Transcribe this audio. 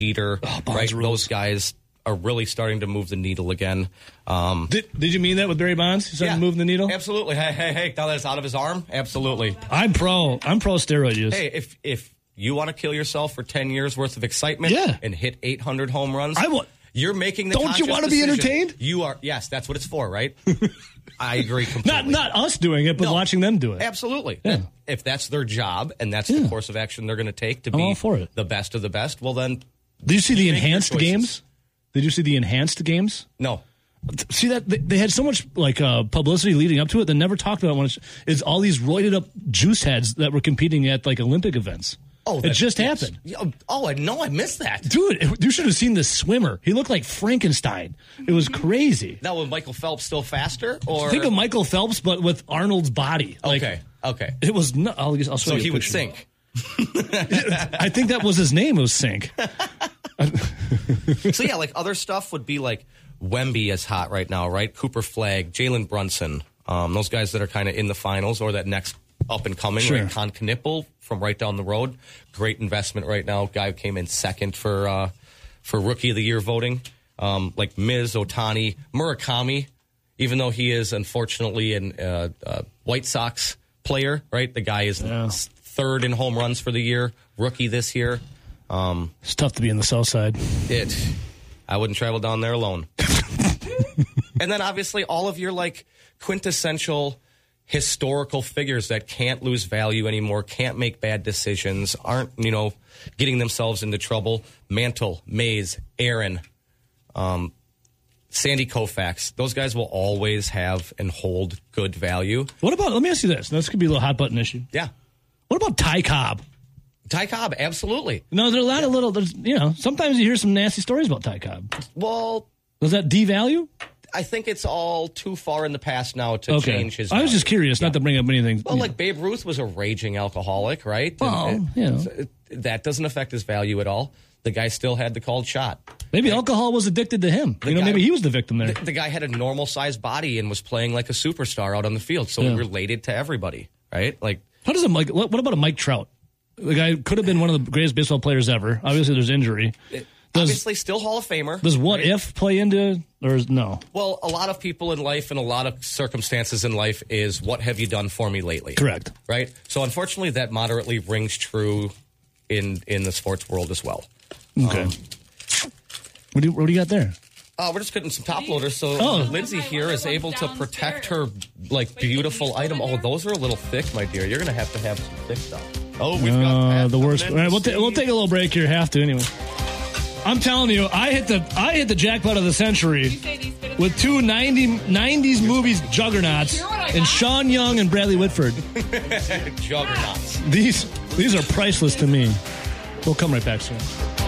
Peter, right? rules. Those guys are really starting to move the needle again. Did you mean that with Barry Bonds? He's starting to move the needle? Absolutely. Hey, now that it's out of his arm, absolutely. I'm pro steroid use. Hey, if you want to kill yourself for 10 years worth of excitement and hit 800 home runs, you're making the Don't you want to be entertained? You are. Yes, that's what it's for, right? I agree completely. Not us doing it, but watching them do it. Absolutely. Yeah. If that's their job and that's the course of action they're going to take to be the best of the best, well then. Did you see the enhanced games? Did you see the enhanced games? No. See that they had so much publicity leading up to it. They never talked about it. It's all these roided up juice heads that were competing at Olympic events. Oh, it just happened. Oh, I know. I missed that. Dude, you should have seen the swimmer. He looked like Frankenstein. It was crazy. Now, was Michael Phelps still faster? Or think of Michael Phelps, but with Arnold's body. Okay. It was. I'll show so you he would picture. sink. I think that was his name. It was Sink. So other stuff would be like Wemby is hot right now, right? Cooper Flagg, Jalen Brunson, those guys that are kind of in the finals or that next up and coming. Sure. Right? Con Knippel from right down the road, great investment right now. Guy who came in second for Rookie of the Year voting. Like Miz, Ohtani, Murakami, even though he is unfortunately an White Sox player, right? The guy is third in home runs for the year, rookie this year. It's tough to be in the South Side. I wouldn't travel down there alone. And then obviously all of your quintessential historical figures that can't lose value anymore, can't make bad decisions, aren't, getting themselves into trouble. Mantle, Mays, Aaron, Sandy Koufax. Those guys will always have and hold good value. What about, let me ask you this. This could be a little hot button issue. Yeah. What about Ty Cobb? Ty Cobb, absolutely. No, there are a lot of little, sometimes you hear some nasty stories about Ty Cobb. Well, does that devalue? I think it's all too far in the past now to change his value. I was just curious, not to bring up anything. Well, Babe Ruth was a raging alcoholic, right? Well, that doesn't affect his value at all. The guy still had the called shot. Maybe alcohol was addicted to him. Maybe he was the victim there. The guy had a normal-sized body and was playing like a superstar out on the field, so he related to everybody, right? How does what about a Mike Trout? The guy could have been one of the greatest baseball players ever. Obviously, there's injury. Obviously, still Hall of Famer. Does what if play into, or no? Well, a lot of people in life and a lot of circumstances in life is, what have you done for me lately? Correct. Right? So, unfortunately, that moderately rings true in the sports world as well. Okay. What do you got there? We're just getting some top loaders, so Lindsay here is able to protect her beautiful item. Oh, those are a little thick, my dear. You're going to have some thick stuff. Oh, we've got the worst. All right, we'll take a little break here. Have to anyway. I'm telling you, I hit the jackpot of the century with two 90s movies juggernauts and Sean Young and Bradley Whitford. Juggernauts. These are priceless to me. We'll come right back soon.